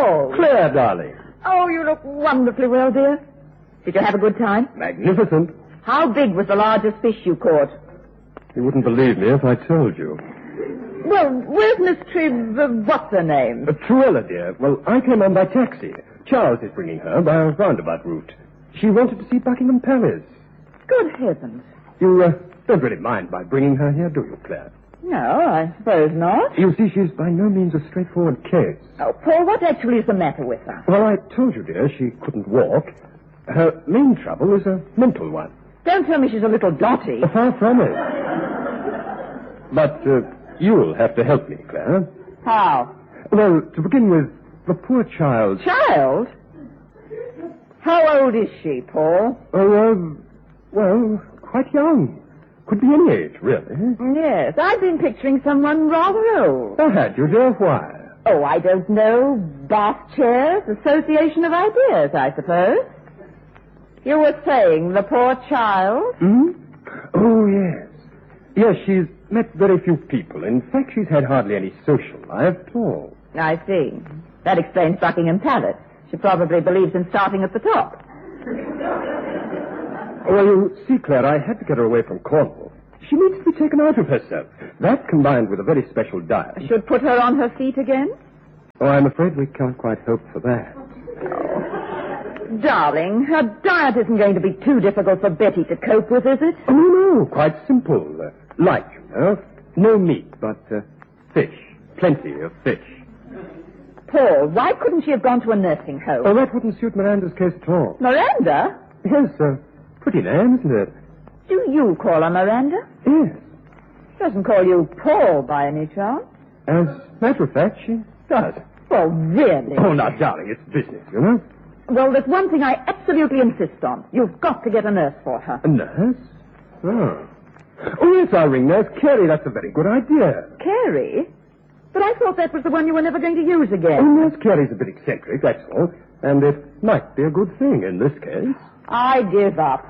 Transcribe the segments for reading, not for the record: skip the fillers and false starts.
Paul. Claire, darling. Oh, you look wonderfully well, dear. Did you have a good time? Magnificent. How big was the largest fish you caught? You wouldn't believe me if I told you. Well, where's Miss Tribb, what's her name? Truella, dear. Well, I came on by taxi. Charles is bringing her by a roundabout route. She wanted to see Buckingham Palace. Good heavens. You don't really mind my bringing her here, do you, Claire? No, I suppose not. You see, she's by no means a straightforward case. Oh, Paul, what actually is the matter with her? Well, I told you, dear, she couldn't walk. Her main trouble is a mental one. Don't tell me she's a little dotty. Far from it. But you'll have to help me, Claire. How? Well, to begin with, the poor child... Child? How old is she, Paul? Oh, well, quite young. Could be any age, really. Yes, I've been picturing someone rather old. Oh, had you, dear? Why? Oh, I don't know. Bath chairs, association of ideas, I suppose. You were saying the poor child? Hmm? Oh, yes. Yes, she's met very few people. In fact, she's had hardly any social life at all. I see. That explains Buckingham Palace. She probably believes in starting at the top. Well, you see, Claire, I had to get her away from Cornwall. She needs to be taken out of herself. That, combined with a very special diet... I should put her on her feet again? Oh, I'm afraid we can't quite hope for that. Oh. Darling, her diet isn't going to be too difficult for Betty to cope with, is it? Oh, no, quite simple. Like, you know, no meat, but fish. Plenty of fish. Paul, why couldn't she have gone to a nursing home? Oh, that wouldn't suit Miranda's case at all. Miranda? Yes, pretty name, isn't it? Do you call her Miranda? Yes. She doesn't call you Paul by any chance. As a matter of fact, she does. Well, really? Oh, now, darling, it's business, you know. Well, there's one thing I absolutely insist on. You've got to get a nurse for her. A nurse? Oh. Oh, yes, I'll ring Nurse Carey. That's a very good idea. Carey? But I thought that was the one you were never going to use Oh, again. Nurse Carey's a bit eccentric, that's all. And it might be a good thing in this case. I give up.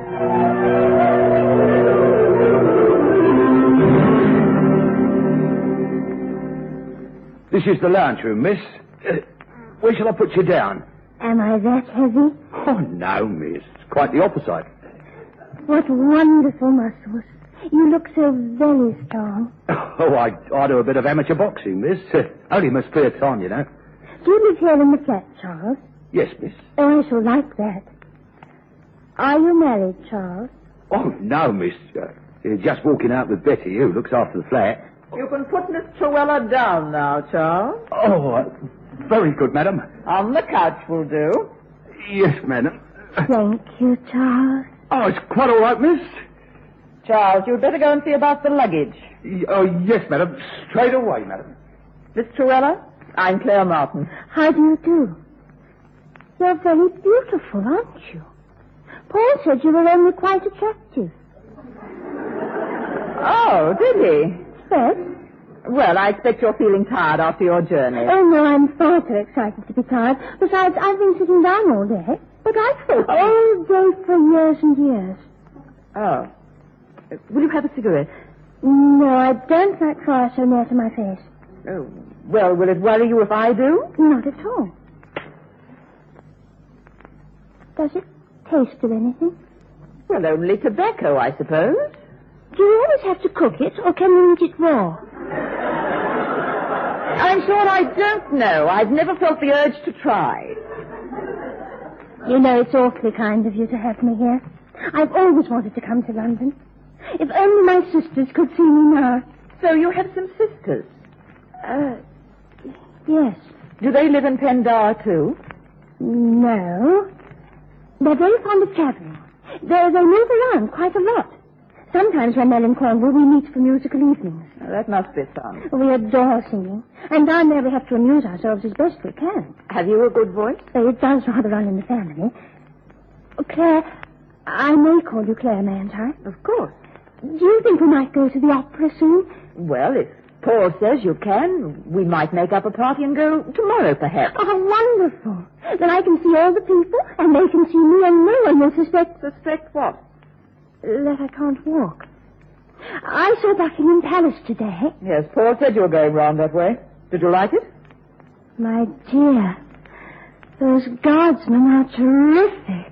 This is the lounge room, miss. Where shall I put you down? Am I that heavy? Oh, no, miss. Quite the opposite. What wonderful muscles. You look so very strong. Oh, I do a bit of amateur boxing, miss. Only in my spare time, you know. Do you live here in the flat, Charles? Yes, miss. Oh, I shall like that. Are you married, Charles? Oh, no, miss. Just walking out with Betty, who looks after the flat. You can put Miss Truella down now, Charles. Oh, very good, madam. On the couch will do. Yes, madam. Thank you, Charles. Oh, it's quite all right, miss. Charles, you'd better go and see about the luggage. Oh, yes, madam. Straight away, madam. Miss Truella, I'm Claire Martin. How do you do? You're very beautiful, aren't you? Paul said you were only quite attractive. Oh, did he? Yes? Well, I expect you're feeling tired after your journey. Oh, no, I'm far too excited to be tired. Besides, I've been sitting down all day. But I thought... All day for years and years. Oh. Will you have a cigarette? No, I don't like fire so near to my face. Oh, well, will it worry you if I do? Not at all. Does it taste of anything? Well, only tobacco, I suppose. Do you always have to cook it, or can you eat it raw? I'm sure I don't know. I've never felt the urge to try. You know, it's awfully kind of you to have me here. I've always wanted to come to London. If only my sisters could see me now. So you have some sisters? Yes. Do they live in Pendar, too? No. They're very fond of traveling. They move around quite a lot. Sometimes when they're in Cornwall, we meet for musical evenings. Oh, that must be fun. We adore singing. And down there we have to amuse ourselves as best we can. Have you a good voice? It does rather run in the family. Oh, Claire, I may call you Claire, mayn't I? Of course. Do you think we might go to the opera soon? Well, if Paul says you can, we might make up a party and go tomorrow, perhaps. Oh, wonderful. Then I can see all the people, and they can see me, and no one will suspect... Suspect what? That I can't walk. I saw Buckingham Palace today. Yes, Paul said you were going round that way. Did you like it? My dear, those guardsmen are terrific.